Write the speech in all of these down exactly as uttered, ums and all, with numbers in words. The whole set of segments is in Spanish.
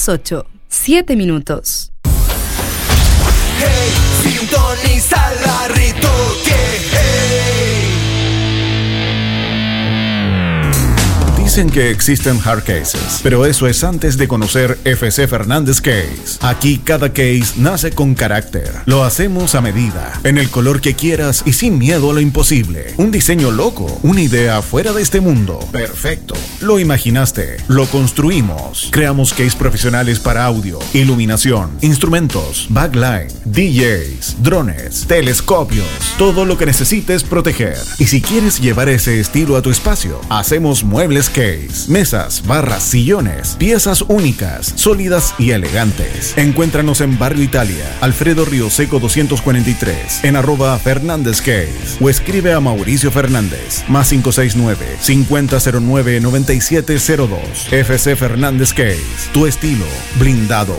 Las ocho, siete minutos. Hey, sintoniza la Ritoque. Hey. Dicen que existen hard cases, pero eso es antes de conocer F C Fernández Case. Aquí cada case nace con carácter. Lo hacemos a medida, en el color que quieras y sin miedo a lo imposible. Un diseño loco, una idea fuera de este mundo. Perfecto. Lo imaginaste, lo construimos. Creamos case profesionales para audio, iluminación, instrumentos, backline, D Js, drones, telescopios, todo lo que necesites proteger. Y si quieres llevar ese estilo a tu espacio, hacemos muebles case. Mesas, barras, sillones, piezas únicas, sólidas y elegantes. Encuéntranos en Barrio Italia, Alfredo Río Seco doscientos cuarenta y tres, en arroba Fernández Case, o escribe a Mauricio Fernández, más cinco seis nueve, cincuenta cero nueve, noventa y siete cero dos. F C Fernández Case, tu estilo blindado.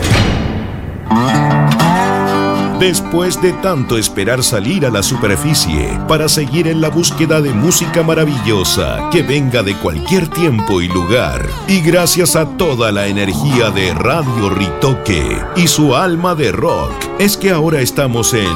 Después de tanto esperar salir a la superficie para seguir en la búsqueda de música maravillosa que venga de cualquier tiempo y lugar, y gracias a toda la energía de Radio Ritoque y su alma de rock, es que ahora estamos en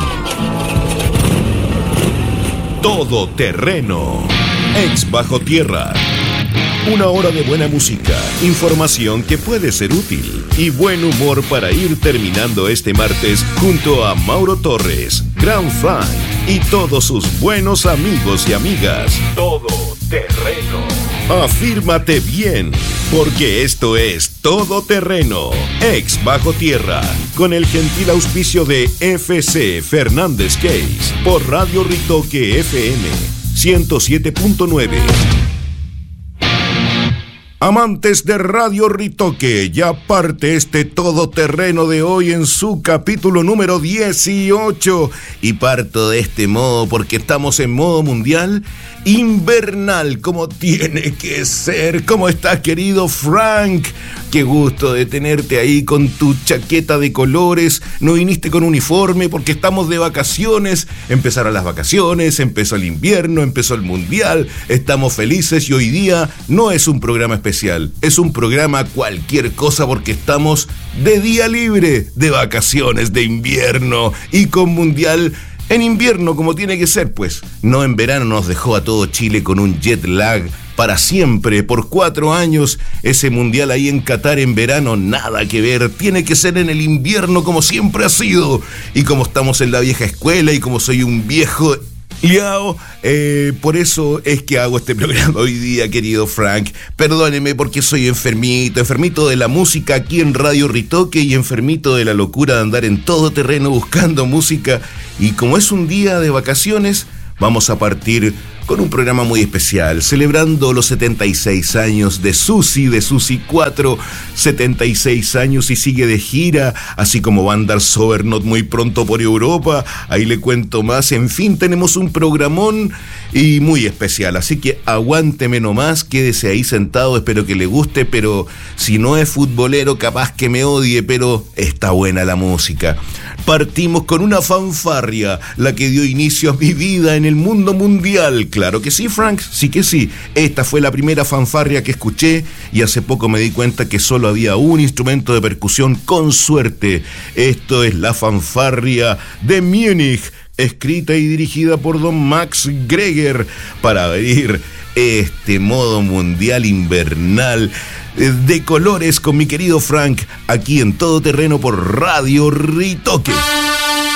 Todo Terreno, ex Bajo Tierra. Una hora de buena música, información que puede ser útil y buen humor para ir terminando este martes junto a Mauro Torres, Gran Frank y todos sus buenos amigos y amigas. Todo Terreno. Afírmate bien, porque esto es Todo Terreno, ex Bajo Tierra, con el gentil auspicio de F C Fernández Case por Radio Ritoque F M ciento siete punto nueve. Amantes de Radio Ritoque, ya parte este todoterreno de hoy en su capítulo número dieciocho. Y parto de este modo porque estamos en modo mundial invernal, como tiene que ser. ¿Cómo estás, querido Frank? Qué gusto de tenerte ahí con tu chaqueta de colores. No viniste con uniforme porque estamos de vacaciones. Empezaron las vacaciones, empezó el invierno, empezó el mundial. Estamos felices y hoy día no es un programa especial, es un programa cualquier cosa porque estamos de día libre, de vacaciones de invierno y con mundial en invierno como tiene que ser, pues. No en verano nos dejó a todo Chile con un jet lag para siempre, por cuatro años. Ese mundial ahí en Qatar en verano, nada que ver. Tiene que ser en el invierno como siempre ha sido. Y como estamos en la vieja escuela y como soy un viejo liao, eh, por eso es que hago este programa hoy día, querido Frank. Perdóneme porque soy enfermito, enfermito de la música aquí en Radio Ritoque y enfermito de la locura de andar en todo terreno buscando música. Y como es un día de vacaciones, vamos a partir con un programa muy especial, celebrando los setenta y seis años de Susi, de Susi cuatro, setenta y seis años y sigue de gira, así como va a andar Sobernot muy pronto por Europa, ahí le cuento más. En fin, tenemos un programón y muy especial, así que aguánteme nomás, quédese ahí sentado, espero que le guste, pero si no es futbolero capaz que me odie, pero está buena la música. Partimos con una fanfarria, la que dio inicio a mi vida en el mundo mundial. Claro que sí, Frank, sí que sí. Esta fue la primera fanfarria que escuché y hace poco me di cuenta que solo había un instrumento de percusión con suerte. Esto es la fanfarria de Múnich, escrita y dirigida por don Max Greger, para abrir este modo mundial invernal de colores con mi querido Frank, aquí en Todo Terreno por Radio Ritoque.